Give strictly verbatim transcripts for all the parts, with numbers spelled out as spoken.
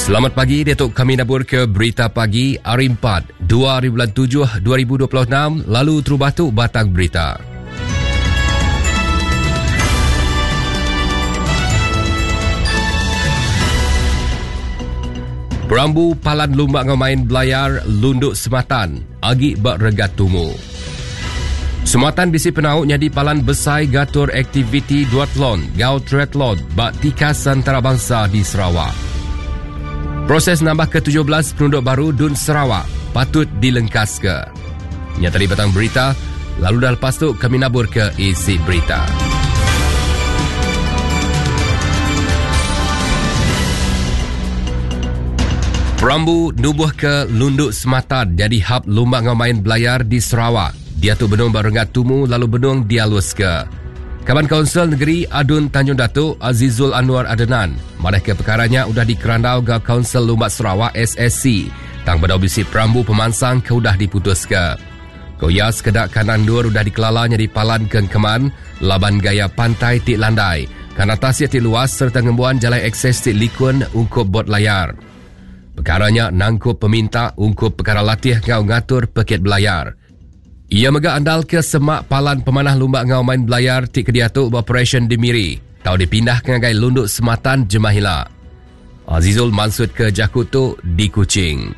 Selamat pagi, Datuk. Kami nabur ke Berita Pagi hari empat, dua bulan tujuh, dua ribu dua puluh enam, lalu terubatuk batang berita. Perambu palan lumbak ngamain belayar lunduk sematan, agi bak regat tumu. Sematan bisi penauk nyadi palan besai gatur aktiviti duathlon, gau triathlon, bak tikas antarabangsa di Sarawak. Proses nambah ke tujuh belas penduduk baru Dun Sarawak patut dilengkas ke. Nya tadi batang berita, lalu dah lepas tu kami nabur ke isi berita. Perambu nubuh ke Lunduk Sematan jadi hub lumbak ngamain belayar di Sarawak. Dia tu benung barengat tumu lalu benung dialus ke. Kaban Kaunsil Negeri Adun Tanjung Datuk Azizul Anwar Adenan, madah ke perkaranya sudah dikerandau ke Kaunsil Lumbak Sarawak S S C. Tang pada bisi perambu pemansang ke sudah diputus ke. Koya sekedak kanan dur sudah dikelalanya di palan kengkeman, laban gaya pantai tik landai. Karena tasya tik luas serta ngembuan jalan akses tik likun ungkup bot layar. Perkaranya nangkup peminta ungkup perkara latih ngau ngatur peket belayar. Ia mega andal ke semak palan pemanah lumbak ngau main belayar tik kediatuk beroperasi di Miri. Tau dipindah ke ngagai Lunduk Sematan Jemahila. Azizul mansud ke Jakutu di Kuching.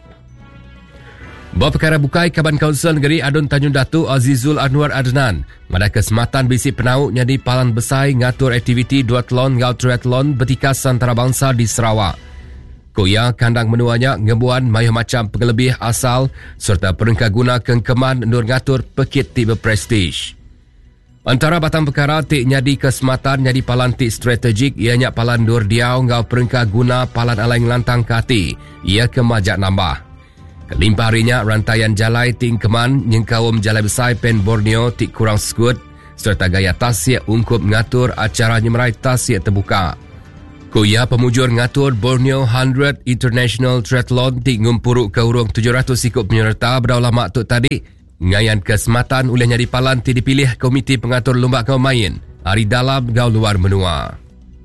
Bawa perkara bukai Kaban Kaunsil Negeri Adun Tanjung Datuk Azizul Anwar Adnan. Madah ke sematan bisi penauk nyadi palan besai ngatur aktiviti duathlon ngau triathlon betikas antarabangsa di Sarawak. Koya kandang menuanya ngembuan mayuh macam pengelebih asal serta perengka guna kengkeman nur ngatur pekit tik berprestij. Antara batang perkara tik nyadi kesematan nyadi palan tik strategik ianya palan nur diau ngau perengka guna palan alai ngelantang kati ia kemajak nambah. Kelimpah harinya rantaian jalai tik keman nyengkawum jalai besar pen Borneo tik kurang skut serta gaya tasik ungkup ngatur acara nyemerai tasik terbuka. Koya pemujur ngatur Borneo one hundred International Triathlon tik ngumpuruk ke urung tujuh ratus ikut penyerta berdaulah maktub tadi. Ngayan kesematan olehnya di palan tik dipilih Komiti Pengatur Lumbak Kau Main hari dalam gau luar menua.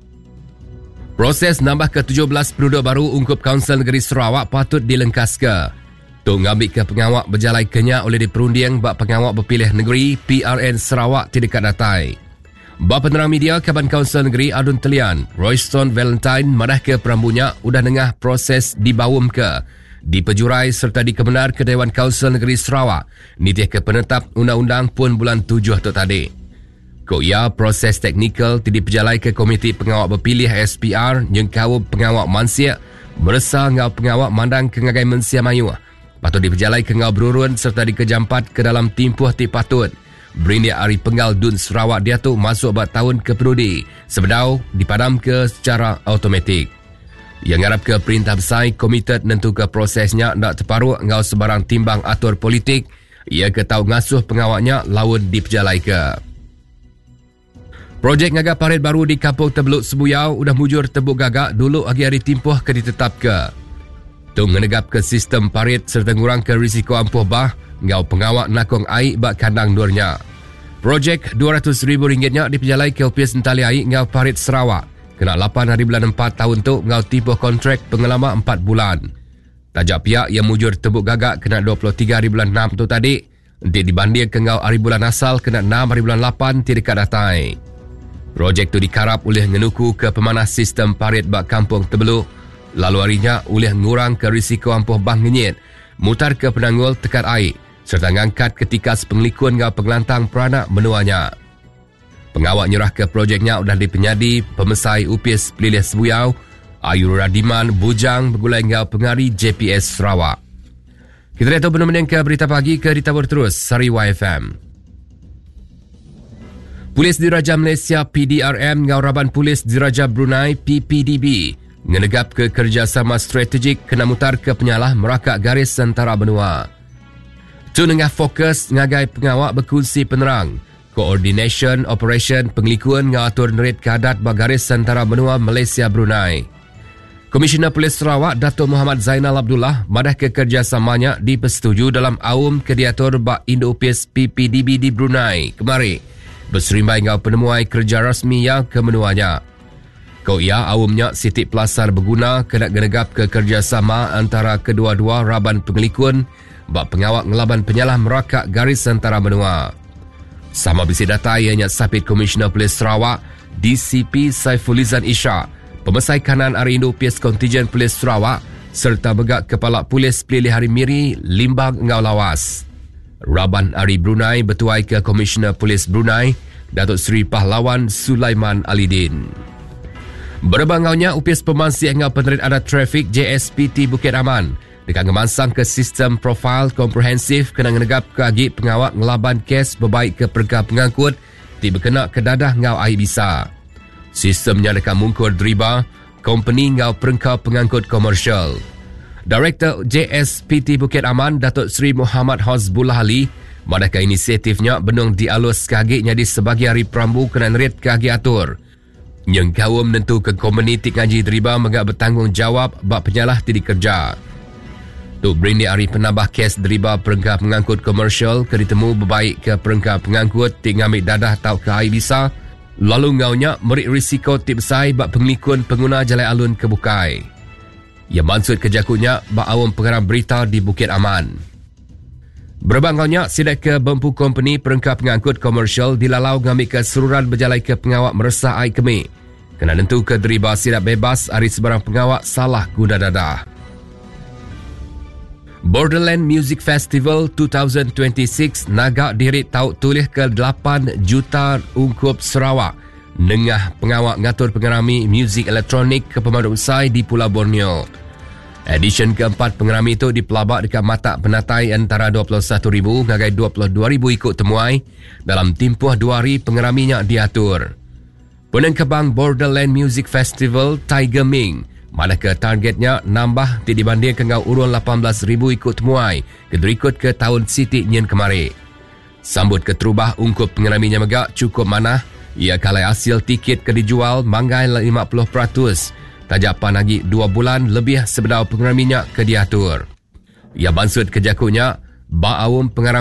Proses nambah ke tujuh belas penduduk baru ungkup Kaunsil Negeri Sarawak patut dilengkas ke. Tok ngambil ke pengawak berjalai kenya oleh diperundiang bak pengawak berpilih negeri P R N Sarawak tidak dekat datai. Bapa penerang media Kaban Kaunsil Negeri Adun Telian, Royston Valentine madah ke perambunya udah dengah proses dibawum ke, dipejurai serta dikebenar ke Dewan Kaunsil Negeri Sarawak, nitih ke penetap undang-undang pun bulan tujuh tu tadi. Koya proses teknikal tidak berjalai ke Komiti Pengawak Berpilih S P R yang kau pengawak mansia, meresa ngau pengawak mandang ke ngagai mensia mayu. Patut diperjalai ke ngau berurun serta dikejampat ke dalam timpuh ti patut. Berindia Hari Penggal Dun Sarawak dia tu masuk buat tahun ke penudi. Sebedau dipadam ke secara automatik. Yang ngarap ke perintah besar komited nentu ke prosesnya nak terparuh ngau sebarang timbang atur politik. Ia ke tahu ngasuh pengawaknya lawan diperjalai ke. Projek ngagak parit baru di Kampung Tebeluk Sebuyau udah mujur tebuk gagak dulu agi hari timpuh ke ditetap ke. Tu menegap ke sistem parit serta ngurang ke risiko ampuh bah. Ngau pengawak nakong air bak kandang durnya. Projek dua ratus ribu ringgitnya diperjalai ke Opis Entali Air ngau Parit Sarawak. Kena lapan hari bulan empat tahun tu ngau tipuh kontrak pengelama empat bulan. Tajak pihak yang mujur tebuk gagak kena dua puluh tiga hari bulan enam tu tadi. Nanti dibanding ke ngau hari bulan asal kena enam hari bulan lapan ti dekat datai. Projek tu dikarap oleh ngenuku ke pemanah sistem parit bak Kampung Tebeluk. Lalu harinya oleh ngurang ke risiko ampuh bang ngenyit. Mutar ke penanggul tekat air. Serta ngangkat ketika pengelikun ngau pengelantang peranak menuanya. Pengawak nyerah ke projeknya sudah dipenyadi pemesai Upis Pelilih Sebuyau, Ayu Radiman Bujang bergulai ngau pengari J P S Sarawak. Kita lihat benar-benar ke berita pagi ke ditabur terus Sari Y F M. Polis Diraja Malaysia P D R M ngau Raban Polis Diraja Brunei P P D B ngenegap ke kerjasama strategik kena mutar ke penyalah merakak garis antara benua. Tu nengah fokus ngagai pengawak berkunci penerang, coordination operation pengelikuan ngatur nerit kadat bagaris antara benua Malaysia Brunei. Komisioner Polis Sarawak Datuk Muhammad Zainal Abdullah madah ke kerjasamanya dipersetuju dalam awum kediatur bak Indo-Upis P P D B di Brunei kemari berserimbai ngau penemuai kerja rasmi yang kemenuanya. Kau ia awamnya sitik pelasar berguna kena genegap ke kerjasama antara kedua-dua raban pengelikun bak pengawak ngelaban penyalah merakak garis antara benua. Sama bisi data ianya sapit Komisioner Polis Sarawak D C P Saifulizan Ishak, Pemesai Kanan Arindu P S Kontijen Polis Sarawak serta Begak Kepala Polis Pilih Hari Miri Limbang Ngau Lawas. Raban Ari Brunei bertuai ke Komisioner Polis Brunei Datuk Seri Pahlawan Sulaiman Alidin. Berbangaunya U P S Pemansih Ngau Penerit Adat Trafik J S P T Bukit Aman dekat ngemansang ke sistem profil komprehensif kena ngenegap ke agi pengawak ngelaban kes berbaik ke perga pengangkut ti berkena ke dadah ngau air bisa. Sistemnya dekat mungkur deriba company ngau perengkau pengangkut komersial. Director J S P T Bukit Aman Datuk Seri Muhammad Hozbullah Ali madakah inisiatifnya benung dialus kagi nyadi sebagai hari perambu kena nerit kagi atur. Yang kau menentu ke company tik ngaji deriba megak bertanggungjawab bak penyalah ti dikerja. Tuk Brindi Ari penambah kes deriba perengkau pengangkut komersial ke ditemu berbaik ke perengkau pengangkut tik ngambil dadah tau ke air bisa lalu ngaunya merik risiko tik besai bak pengelikun pengguna jalan alun ke bukai. Ia maksud kejakunya bak awam pengarang berita di Bukit Aman. Berbangaunya sidak ke Bempu Company perengkau pengangkut komersial dilalau ngambil ke seruran berjalai ke pengawak meresah air kemik. Kena tentu ke deriba sidak bebas hari sebarang pengawak salah guna dadah. Borderland Music Festival dua ribu dua puluh enam nagak dirit tau tulis ke lapan juta ungkup Sarawak nengah pengawak ngatur pengerami muzik elektronik ke pemandu usai di Pulau Borneo. Edisyen keempat pengerami itu dipelabak dekat mata penatai antara dua puluh satu ribu ngagai dua puluh dua ribu ikut temuai dalam tempoh dua hari pengeraminya diatur. Penengkebang Borderland Music Festival Tiger Ming manakah targetnya nambah dibanding ke ngau urun lapan belas ribu ikut temuai kedurikut ke tahun Siti Nyen kemari. Sambut ke terubah ungkup pengeraminya megak cukup mana ia kalai hasil tiket ke dijual manggai lima puluh peratus tajapan lagi dua bulan lebih sebedau pengeraminya ke diatur. Ia bansut kejakunya ba awam pengarang